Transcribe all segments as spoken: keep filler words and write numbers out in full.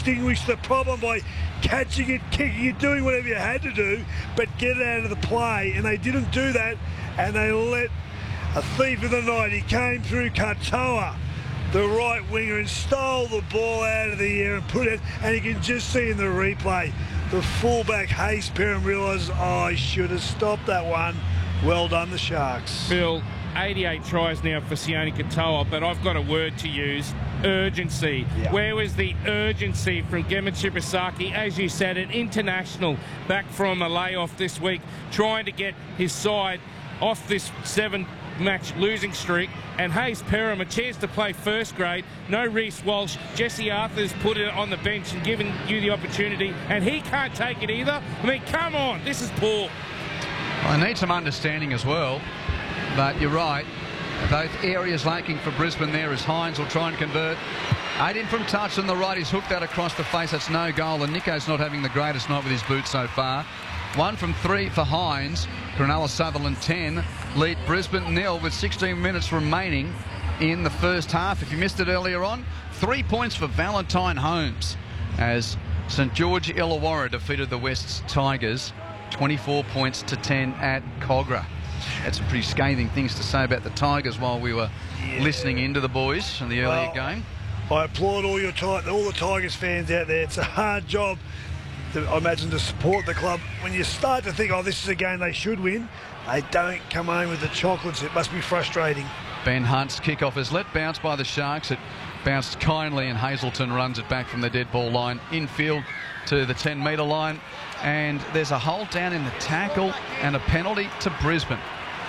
extinguish the problem by catching it, kicking it, doing whatever you had to do, but get it out of the play. And they didn't do that, and they let a thief of the night. He came through Katoa, the right winger, and stole the ball out of the air and put it, and you can just see in the replay, the fullback Hayes Perham realises, oh, I should have stopped that one. Well done, the Sharks. Phil, eighty-eight tries now for Sione Katoa, but I've got a word to use: urgency. Yeah. Where was the urgency from Gemma Chibasaki? As you said, an international back from a layoff this week, trying to get his side off this seven match losing streak, and Hayes Perham a chance to play first grade. No Reece Walsh. Jesse Arthur's put it on the bench and given you the opportunity, and he can't take it either. I mean, come on, this is poor. I need some understanding as well, but you're right. Both areas lacking for Brisbane there as Hines will try and convert. Eight in from touch on the right. He's hooked that across the face. That's no goal, and Nico's not having the greatest night with his boots so far. One from three for Hines. Cronulla Sutherland ten. Lead Brisbane nil with sixteen minutes remaining in the first half. If you missed it earlier on, three points for Valentine Holmes as St George Illawarra defeated the West's Tigers twenty-four points to ten at Cogra. Had some pretty scathing things to say about the Tigers while we were yeah. listening into the boys in the earlier well, game. I applaud all your all the Tigers fans out there. It's a hard job, to, I imagine, to support the club. When you start to think, oh, this is a game they should win, they don't come home with the chocolates. It must be frustrating. Ben Hunt's kickoff is let bounce by the Sharks. It bounced kindly, and Hazelton runs it back from the dead ball line infield to the ten metre line. And there's a hold down in the tackle and a penalty to Brisbane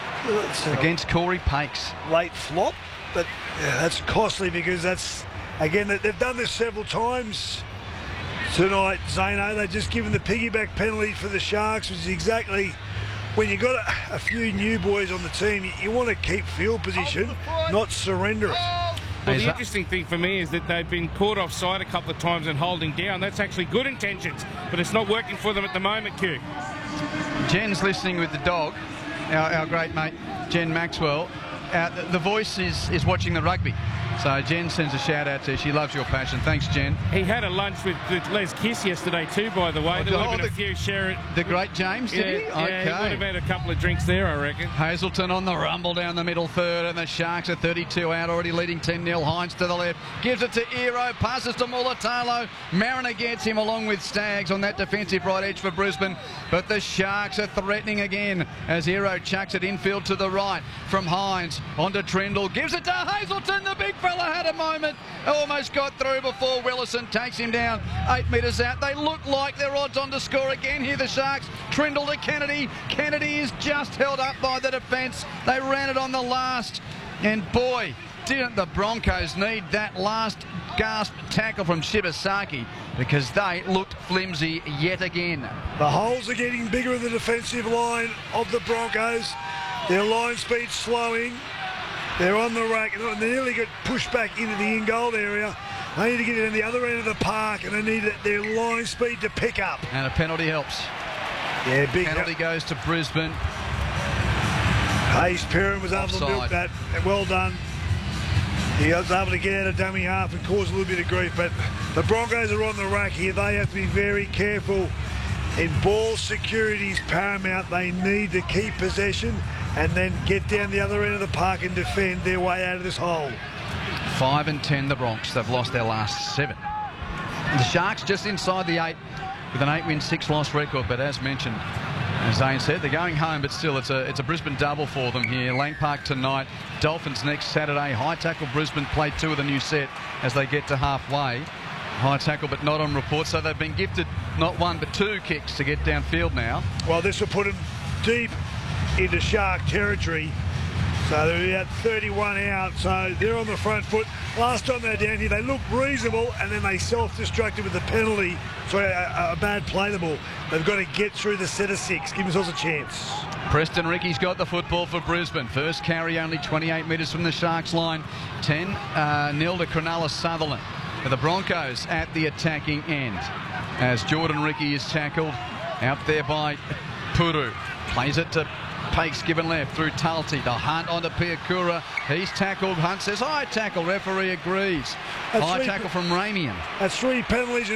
against Corey Pakes. Late flop, but yeah, that's costly because that's, again, they've done this several times tonight, Zano. They've just given the piggyback penalty for the Sharks, which is exactly when you've got a, a few new boys on the team, you, you want to keep field position, not surrender it. Well, the interesting thing for me is that they've been caught offside a couple of times and holding down. That's actually good intentions, but it's not working for them at the moment, Q. Jen's listening with the dog, our, our great mate, Jen Maxwell. Uh, the, the voice is, is watching the rugby. So Jen sends a shout out to her. She loves your passion. Thanks, Jen. He had a lunch with, with Les Kiss yesterday too, by the way. There would have been the, a few share it. The great James, yeah, did he? Yeah, okay. He would have had a couple of drinks there, I reckon. Hazelton on the rumble down the middle third, and the Sharks are thirty-two out, already leading ten nil. Hines to the left, gives it to Ero, passes to Mulatalo. Mariner gets him along with Staggs on that defensive right edge for Brisbane, but the Sharks are threatening again as Ero chucks it infield to the right from Hines onto Trendle, gives it to Hazelton. The big fella had a moment. Almost got through before Willison takes him down eight metres out. They look like they're odds on to score again here, the Sharks. Trindle to Kennedy. Kennedy is just held up by the defence. They ran it on the last, and boy, didn't the Broncos need that last gasp tackle from Shibasaki, because they looked flimsy yet again. The holes are getting bigger in the defensive line of the Broncos. Their line speed slowing. They're on the rack, and they nearly get pushed back into the in-goal area. They need to get it in the other end of the park, and they need their line speed to pick up. And a penalty helps. Yeah, big penalty goes to Brisbane. Hayes Perham was able Offside. to milk that. Well done. He was able to get out of dummy half and cause a little bit of grief, but the Broncos are on the rack here. They have to be very careful. In ball security is paramount. They need to keep possession and then get down the other end of the park and defend their way out of this hole. Five and ten, the Bronx. They've lost their last seven. The Sharks just inside the eight with an eight-win, six-loss record. But as mentioned, as Zane said, they're going home, but still it's a it's a Brisbane double for them here. Lang Park tonight, Dolphins next Saturday. High tackle Brisbane play two of the new set as they get to halfway. High tackle, but not on report. So they've been gifted not one but two kicks to get downfield now. Well, this will put them deep into Shark territory. So they're about thirty-one out, so they're on the front foot. Last time they're down here, they looked reasonable, and then they self-destructed with the penalty. Sorry, a, a bad play the ball. They've got to get through the set of six, give themselves a chance. Preston Ricky's got the football for Brisbane. First carry only twenty-eight metres from the Sharks line. ten nil to Cronulla Sutherland. For the Broncos at the attacking end, as Jordan Ricky is tackled out there by Puru. Plays it to Pakes, given left through Talty. The Hunt onto Piakura. He's tackled. Hunt says high tackle. Referee agrees. That's high tackle from Ramian. That's three penalties.